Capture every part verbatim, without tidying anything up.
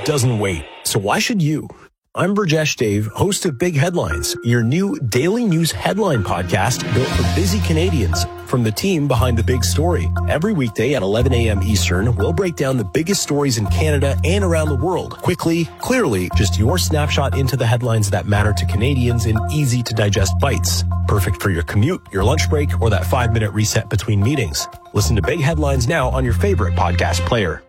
doesn't wait. So why should you? I'm Burjesh Dave, host of Big Headlines, your new daily news headline podcast built for busy Canadians. From the team behind the big story. Every weekday at eleven a.m. Eastern, we'll break down the biggest stories in Canada and around the world. Quickly, clearly, just your snapshot into the headlines that matter to Canadians in easy-to-digest bites. Perfect for your commute, your lunch break, or that five-minute reset between meetings. Listen to Big Headlines now on your favorite podcast player.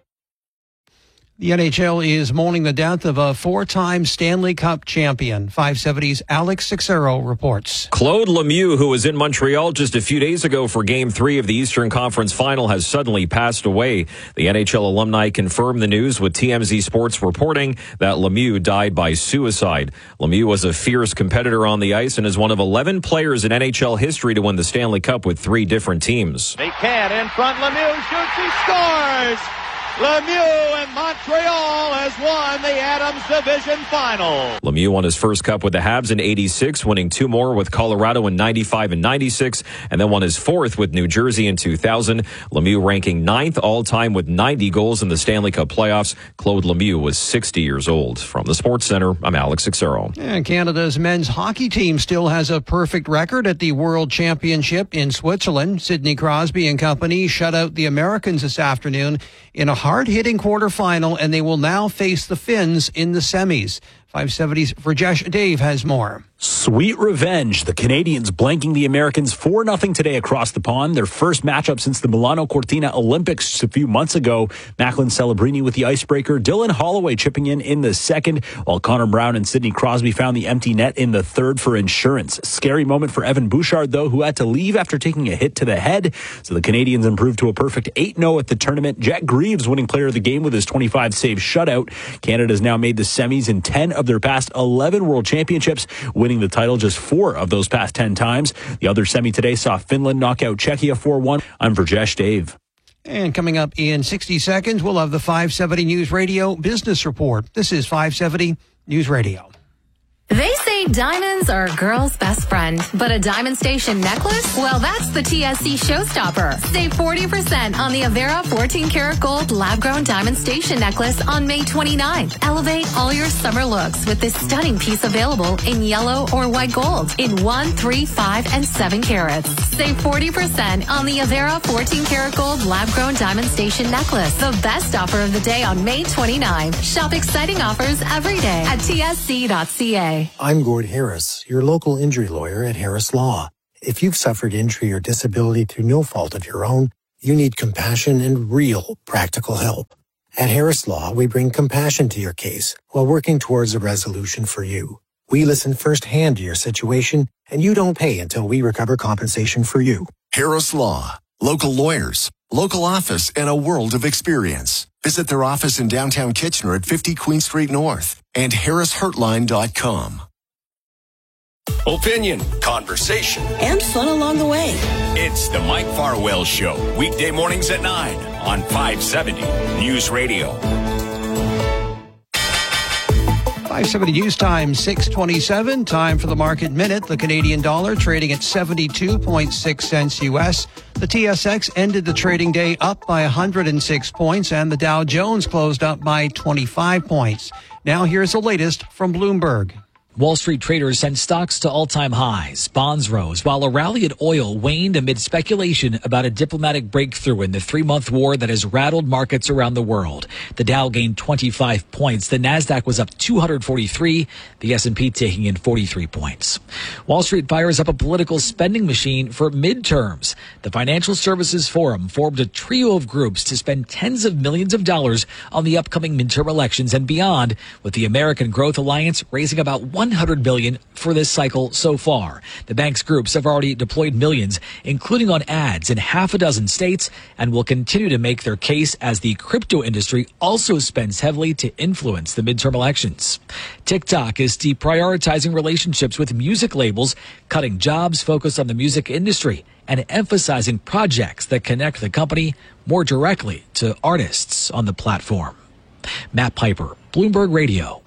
The N H L is mourning the death of a four-time Stanley Cup champion. five seventy's Alex Sixero reports. Claude Lemieux, who was in Montreal just a few days ago for Game three of the Eastern Conference Final, has suddenly passed away. The N H L alumni confirmed the news with T M Z Sports reporting that Lemieux died by suicide. Lemieux was a fierce competitor on the ice and is one of eleven players in N H L history to win the Stanley Cup with three different teams. They can in front. Lemieux shoots. He scores. Lemieux and Montreal has won the Adams Division Final. Lemieux won his first cup with the Habs in eighty-six, winning two more with Colorado in ninety-five and ninety-six, and then won his fourth with New Jersey in two thousand. Lemieux ranking ninth all-time with ninety goals in the Stanley Cup playoffs. Claude Lemieux was sixty years old. From the Sports Center, I'm Alex Sixero. And Canada's men's hockey team still has a perfect record at the World Championship in Switzerland. Sidney Crosby and company shut out the Americans this afternoon in a hard-hitting quarterfinal, and they will now face the Finns in the semis. five seventy's Burjesh Dave has more. Sweet revenge. The Canadians blanking the Americans four nothing today across the pond. Their first matchup since the Milano Cortina Olympics a few months ago. Macklin Celebrini with the icebreaker. Dylan Holloway chipping in in the second, while Connor Brown and Sidney Crosby found the empty net in the third for insurance. Scary moment for Evan Bouchard, though, who had to leave after taking a hit to the head. So the Canadians improved to a perfect eight oh at the tournament. Jack Greaves winning player of the game with his twenty-five save shutout. Canada's now made the semis in ten of their past eleven World Championships, winning the title just four of those past ten times. The other semi today saw Finland knock out Czechia four one. I'm Burjesh Dave. And coming up in sixty seconds, we'll have the five seventy News Radio Business Report. This is five seventy News Radio. They say diamonds are a girl's best friend, but a Diamond Station necklace? Well, that's the T S C showstopper. Save forty percent on the Avera fourteen karat gold lab-grown Diamond Station necklace on May twenty-ninth. Elevate all your summer looks with this stunning piece available in yellow or white gold in one, three, five, and seven carats. Save forty percent on the Avera fourteen karat gold lab-grown Diamond Station necklace. The best offer of the day on May twenty-ninth. Shop exciting offers every day at T S C dot C A. I'm Gord Harris, your local injury lawyer at Harris Law. If you've suffered injury or disability through no fault of your own, you need compassion and real practical help. At Harris Law, we bring compassion to your case while working towards a resolution for you. We listen firsthand to your situation, and you don't pay until we recover compensation for you. Harris Law. Local lawyers, local office, and a world of experience. Visit their office in downtown Kitchener at fifty Queen Street North and harris heartline dot com. Opinion, conversation, and fun along the way. It's the Mike Farwell Show, weekday mornings at nine on five seventy News Radio. five seventy News Time, six twenty-seven. Time for the market minute. The Canadian dollar trading at seventy-two point six cents U S. The T S X ended the trading day up by one hundred six points, and the Dow Jones closed up by twenty-five points. Now here's the latest from Bloomberg. Wall Street traders sent stocks to all-time highs. Bonds rose, while a rally in oil waned amid speculation about a diplomatic breakthrough in the three-month war that has rattled markets around the world. The Dow gained twenty-five points. The Nasdaq was up two hundred forty-three, the S and P taking in forty-three points. Wall Street fires up a political spending machine for midterms. The Financial Services Forum formed a trio of groups to spend tens of millions of dollars on the upcoming midterm elections and beyond, with the American Growth Alliance raising about one hundred billion dollars for this cycle so far. The bank's groups have already deployed millions, including on ads in half a dozen states, and will continue to make their case as the crypto industry also spends heavily to influence the midterm elections. TikTok is deprioritizing relationships with music labels, cutting jobs focused on the music industry, and emphasizing projects that connect the company more directly to artists on the platform. Matt Piper, Bloomberg Radio.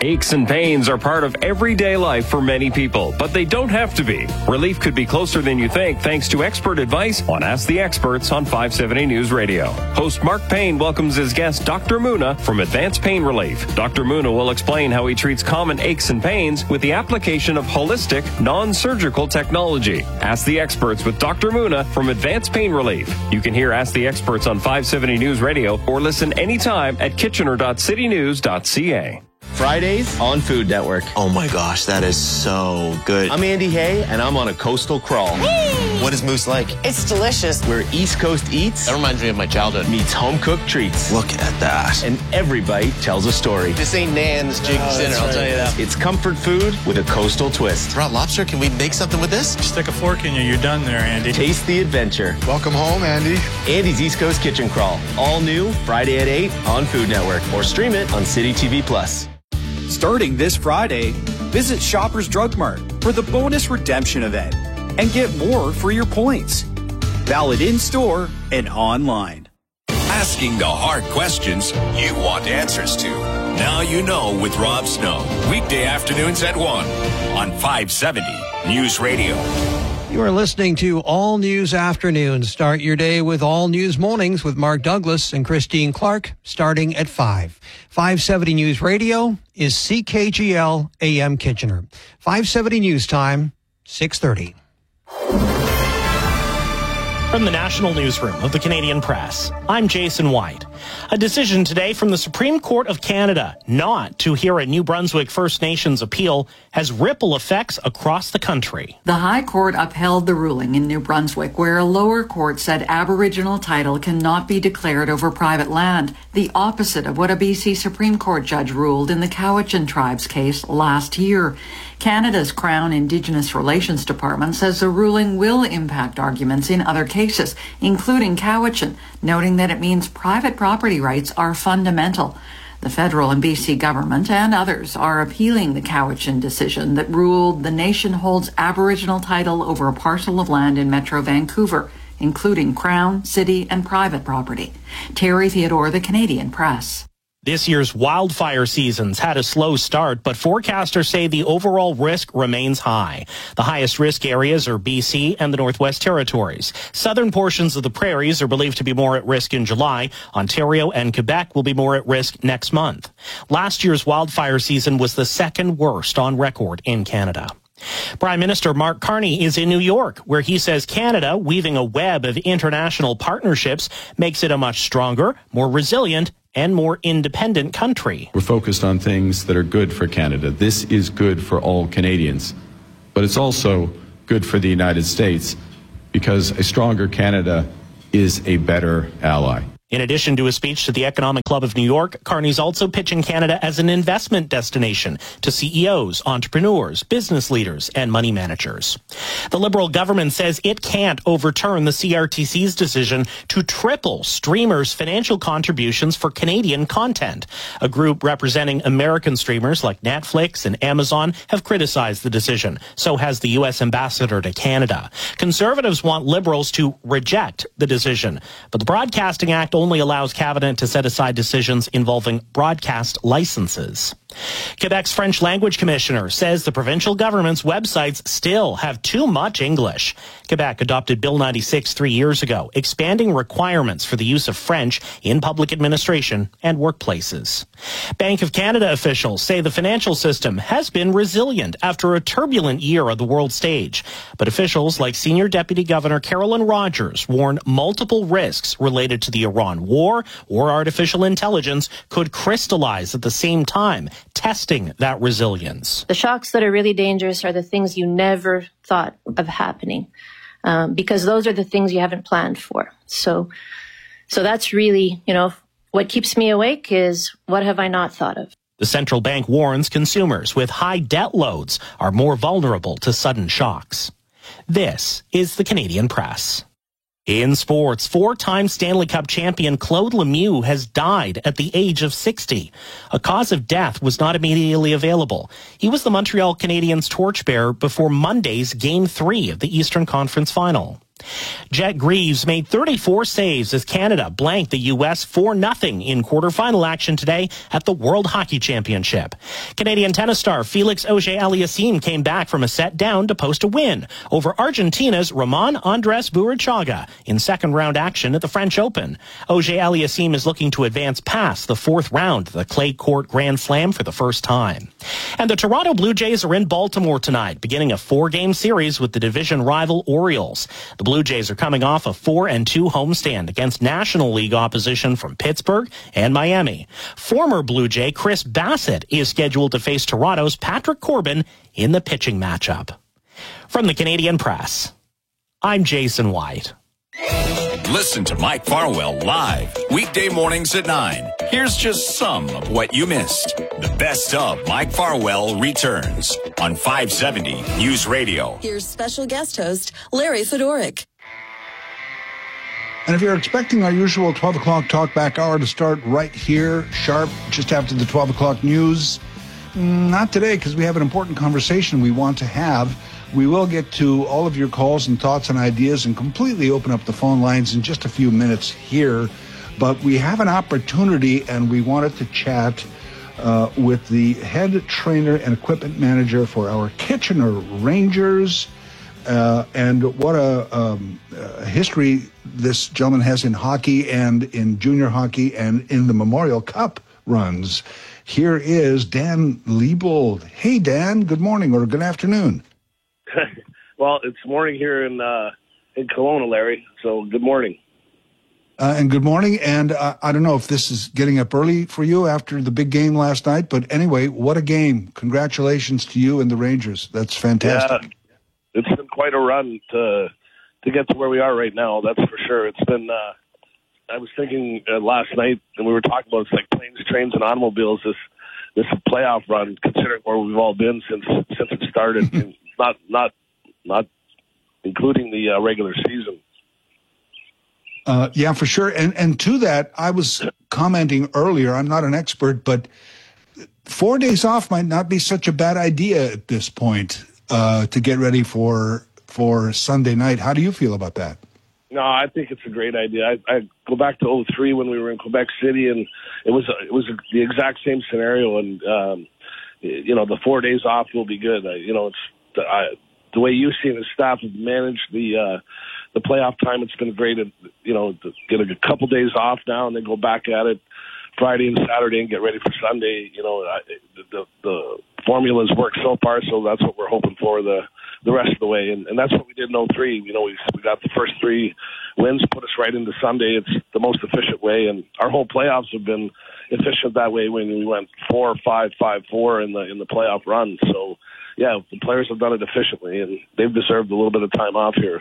Aches and pains are part of everyday life for many people, but they don't have to be. Relief could be closer than you think thanks to expert advice on Ask the Experts on five seventy News Radio. Host Mark Payne welcomes his guest, Doctor Muna, from Advanced Pain Relief. Doctor Muna will explain how he treats common aches and pains with the application of holistic, non-surgical technology. Ask the Experts with Doctor Muna from Advanced Pain Relief. You can hear Ask the Experts on five seventy News Radio or listen anytime at kitchener dot city news dot c a. Fridays on Food Network. Oh my gosh, that is so good. I'm Andy Hay, and I'm on a coastal crawl. Woo! What is Moose like? It's delicious. Where East Coast eats. That reminds me of my childhood. Meets home-cooked treats. Look at that. And every bite tells a story. This ain't Nan's Jig oh, Dinner, I'll right. tell you that. It's comfort food with a coastal twist. Raw lobster, can we make something with this? Stick a fork in you, you're done there, Andy. Taste the adventure. Welcome home, Andy. Andy's East Coast Kitchen Crawl. All new, Friday at eight on Food Network. Or stream it on City T V Plus. Starting this Friday, visit Shoppers Drug Mart for the bonus redemption event and get more for your points. Valid in-store and online. Asking the hard questions you want answers to. Now you know with Rob Snow. Weekday afternoons at one on five seventy News Radio. You are listening to All News Afternoons. Start your day with All News Mornings with Mark Douglas and Christine Clark, starting at five. five seventy News Radio is C K G L A M Kitchener. five seventy News Time, six thirty. From the National Newsroom of the Canadian Press, I'm Jason White. A decision today from the Supreme Court of Canada not to hear a New Brunswick First Nations appeal has ripple effects across the country. The High Court upheld the ruling in New Brunswick, where a lower court said Aboriginal title cannot be declared over private land, the opposite of what a B C Supreme Court judge ruled in the Cowichan Tribes case last year. Canada's Crown Indigenous Relations Department says the ruling will impact arguments in other cases, including Cowichan, noting that it means private property rights are fundamental. The federal and B C government and others are appealing the Cowichan decision that ruled the nation holds Aboriginal title over a parcel of land in Metro Vancouver, including Crown, city, and private property. Terry Theodore, The Canadian Press. This year's wildfire season's had a slow start, but forecasters say the overall risk remains high. The highest risk areas are B C and the Northwest Territories. Southern portions of the prairies are believed to be more at risk in July. Ontario and Quebec will be more at risk next month. Last year's wildfire season was the second worst on record in Canada. Prime Minister Mark Carney is in New York, where he says Canada, weaving a web of international partnerships, makes it a much stronger, more resilient, and more independent country. We're focused on things that are good for Canada. This is good for all Canadians, but it's also good for the United States because a stronger Canada is a better ally. In addition to a speech to the Economic Club of New York, Carney's also pitching Canada as an investment destination to C E Os, entrepreneurs, business leaders, and money managers. The Liberal government says it can't overturn the C R T C's decision to triple streamers' financial contributions for Canadian content. A group representing American streamers like Netflix and Amazon have criticized the decision. So has the U S ambassador to Canada. Conservatives want Liberals to reject the decision, but the Broadcasting Act only allows Cabinet to set aside decisions involving broadcast licenses. Quebec's French language commissioner says the provincial government's websites still have too much English. Quebec adopted Bill ninety-six three years ago, expanding requirements for the use of French in public administration and workplaces. Bank of Canada officials say the financial system has been resilient after a turbulent year on the world stage. But officials like Senior Deputy Governor Carolyn Rogers warn multiple risks related to the Iran war or artificial intelligence could crystallize at the same time, testing that resilience. The shocks that are really dangerous are the things you never thought of happening, um, because those are the things you haven't planned for. So, so that's really, you know, what keeps me awake is what have I not thought of? The central bank warns consumers with high debt loads are more vulnerable to sudden shocks. This is the Canadian Press. In sports, four-time Stanley Cup champion Claude Lemieux has died at the age of sixty. A cause of death was not immediately available. He was the Montreal Canadiens torchbearer before Monday's Game three of the Eastern Conference Final. Jet Greaves made thirty-four saves as Canada blanked the U S four nothing in quarterfinal action today at the World Hockey Championship. Canadian tennis star Felix Auger-Aliassime came back from a set down to post a win over Argentina's Ramon Andres Burruchaga in second-round action at the French Open. Auger-Aliassime is looking to advance past the fourth round of the clay court Grand Slam for the first time. And the Toronto Blue Jays are in Baltimore tonight, beginning a four-game series with the division rival Orioles. The Blue Jays are coming off a four and two homestand against National League opposition from Pittsburgh and Miami. Former Blue Jay Chris Bassett is scheduled to face Toronto's Patrick Corbin in the pitching matchup. From the Canadian Press, I'm Jason White. Listen to Mike Farwell live weekday mornings at nine. Here's just some of what you missed. The best of Mike Farwell returns on five seventy News Radio. Here's special guest host Larry Fedoruk. And if you're expecting our usual twelve o'clock talkback hour to start right here, sharp, just after the twelve o'clock news, not today, because we have an important conversation we want to have. We will get to all of your calls and thoughts and ideas and completely open up the phone lines in just a few minutes here. But we have an opportunity, and we wanted to chat uh, with the head trainer and equipment manager for our Kitchener Rangers. Uh, and what a, um, a history this gentleman has in hockey and in junior hockey and in the Memorial Cup runs. Here is Dan Liebold. Hey, Dan, good morning or good afternoon. Well, it's morning here in uh, in Kelowna, Larry, so good morning. Uh, and good morning, and uh, I don't know if this is getting up early for you after the big game last night, but anyway, what a game. Congratulations to you and the Rangers. That's fantastic. Yeah, it's been quite a run to to get to where we are right now, that's for sure. It's been, uh, I was thinking uh, last night, and we were talking about it's like planes, trains, and automobiles, this this playoff run, considering where we've all been since since it started, and not not not including the uh, regular season. Uh, yeah, for sure. And and to that, I was commenting earlier, I'm not an expert, but four days off might not be such a bad idea at this point uh, to get ready for for Sunday night. How do you feel about that? No, I think it's a great idea. I, I go back to oh three when we were in Quebec City, and it was a, it was a, the exact same scenario. And um, you know, the four days off will be good. I, you know, it's the, I, the way you see the staff have managed the uh, the playoff time. It's been great. To, you know, to get a couple days off now and then go back at it Friday and Saturday and get ready for Sunday. You know, I, the, the formulas work so far, so that's what we're hoping for the the rest of the way. And, and that's what we did in oh three. You know, we, we got the first three wins, put us right into Sunday. It's the most efficient way, and our whole playoffs have been efficient that way when we went four, five, five, four in the in the playoff run. So, yeah, the players have done it efficiently, and they've deserved a little bit of time off here.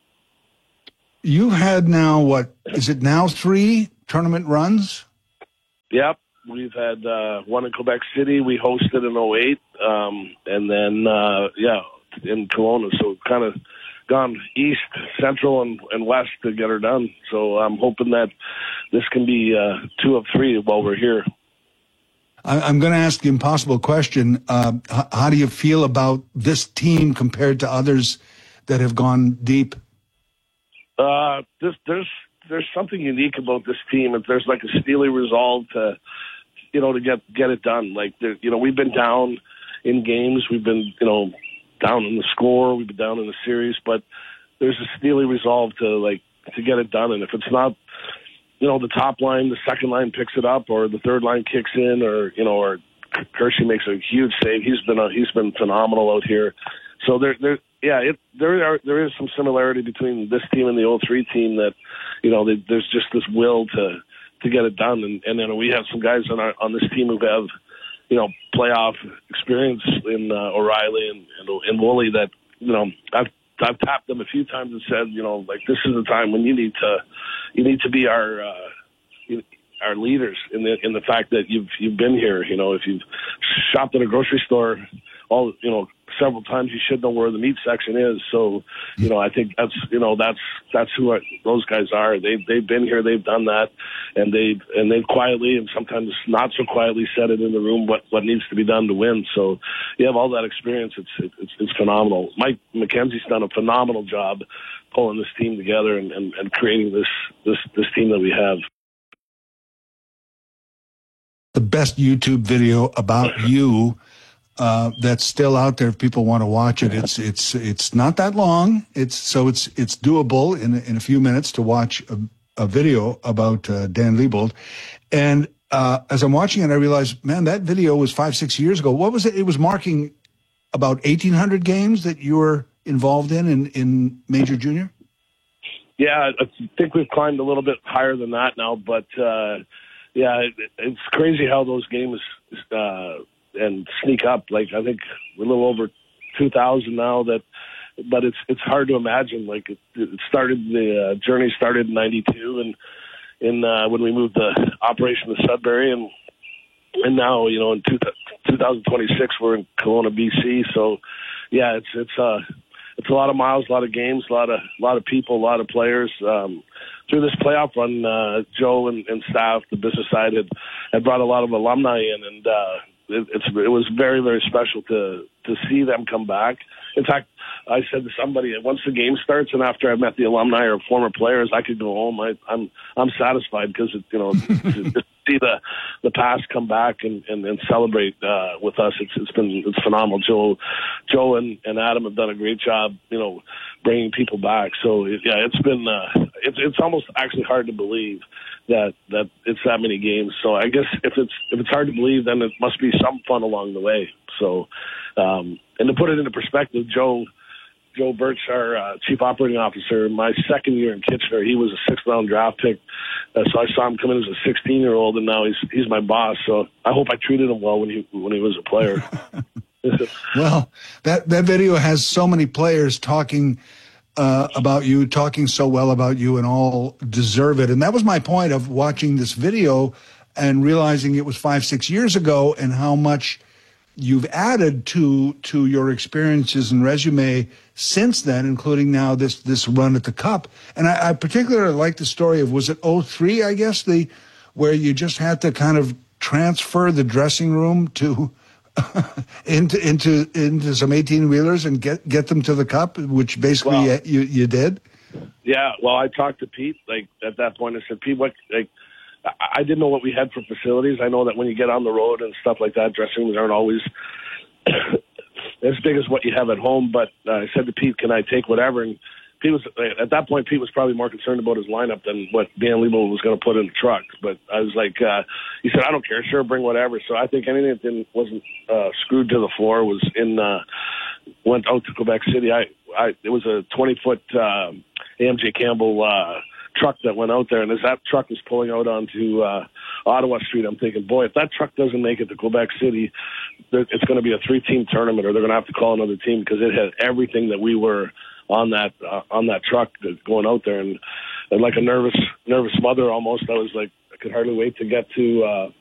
You had now, what, is it now three tournament runs? Yep. We've had uh, one in Quebec City. We hosted in oh eight. Um, and then, uh, yeah, in Kelowna. So kind of gone east, central, and, and west to get her done. So I'm hoping that this can be uh, two of three while we're here. I'm going to ask the impossible question. Uh, how do you feel about this team compared to others that have gone deep? Uh, this, there's there's something unique about this team. There's like a steely resolve to, you know, to get get it done. Like, you know, we've been down in games. We've been, you know, down in the score. We've been down in the series. But there's a steely resolve to, like, to get it done. And if it's not, you know, the top line, the second line picks it up, or the third line kicks in, or, you know, or Hershey makes a huge save. He's been a, he's been phenomenal out here. So there, there, yeah, it, there are there is some similarity between this team and the oh three team that, you know, they, there's just this will to to get it done, and and then we have some guys on our on this team who have, you know, playoff experience in uh, O'Reilly and, and and Woolley that, you know, I've I've tapped them a few times and said, you know, like, this is the time when you need to you need to be our uh, you, our leaders in the in the fact that you've you've been here. You know, if you've shopped at a grocery store, all you know. several times, you should know where the meat section is. So, you know, I think that's, you know, that's, that's who our, those guys are. They've, they've been here, they've done that, and they've, and they've quietly and sometimes not so quietly said it in the room, what, what needs to be done to win. So you have all that experience. It's, it's, it's phenomenal. Mike McKenzie's done a phenomenal job pulling this team together and, and, and creating this, this, this team that we have. The best YouTube video about you uh, that's still out there if people want to watch it. It's it's it's not that long. It's so it's it's doable in in a few minutes to watch a, a video about uh, Dan Liebold. And uh, as I'm watching it, I realized, man, that video was five six years ago. What was it? It was marking about eighteen hundred games that you were involved in in, in Major Junior. Yeah, I think we've climbed a little bit higher than that now, but. Uh, Yeah, it, it's crazy how those games uh, and sneak up. Like I think we're a little over two thousand now. That, but it's it's hard to imagine. Like it, it started, the uh, journey started in ninety-two, and in uh, when we moved the operation to Sudbury, and and now you know in two, twenty twenty-six we're in Kelowna, B C. So yeah, it's it's uh it's a lot of miles, a lot of games, a lot of a lot of people, a lot of players. Um, Through this playoff run, uh, Joe and, and staff, the business side, had, had brought a lot of alumni in, and uh, it, it's, it was very, very special to to see them come back. In fact, I said to somebody, once the game starts and after I met the alumni or former players, I could go home. I, I'm I'm satisfied because you know to, to see the the past come back and, and, and celebrate uh, with us. It's it's been it's phenomenal. Joe Joe and, and Adam have done a great job, you know, bringing people back. So it, yeah, it's been uh, it's it's almost actually hard to believe that that it's that many games. So I guess if it's if it's hard to believe, then it must be some fun along the way. So um, and to put it into perspective, Joe. Joe Birch, our uh, chief operating officer, my second year in Kitchener, he was a sixth round draft pick. Uh, so I saw him come in as a sixteen year old, and now he's he's my boss. So I hope I treated him well when he when he was a player. Well, that that video has so many players talking uh, about you, talking so well about you, and all deserve it. And that was my point of watching this video and realizing it was five six years ago, and how much you've added to to your experiences and resume since then, including now this this run at the Cup. And I, I particularly like the story of, was it oh three, I guess, the where you just had to kind of transfer the dressing room to into into into some eighteen wheelers and get get them to the Cup, which basically well, you you did. Yeah, well, I talked to Pete like at that point. I said, Pete, what like. I didn't know what we had for facilities. I know that when you get on the road and stuff like that, dressing rooms aren't always as big as what you have at home. But uh, I said to Pete, can I take whatever? And Pete was, at that point, Pete was probably more concerned about his lineup than what Dan Liebold was going to put in the truck. But I was like, uh, he said, I don't care. Sure, bring whatever. So I think anything that didn't, wasn't uh, screwed to the floor was in, uh, went out to Quebec City. I, I, it was a twenty-foot uh, A M J Campbell uh truck that went out there, and as that truck was pulling out onto uh, Ottawa Street, I'm thinking, boy, if that truck doesn't make it to Quebec City, it's going to be a three-team tournament, or they're going to have to call another team, because it had everything that we were on that uh, on that truck going out there, and, and like a nervous nervous mother almost, I was like, I could hardly wait to get to uh,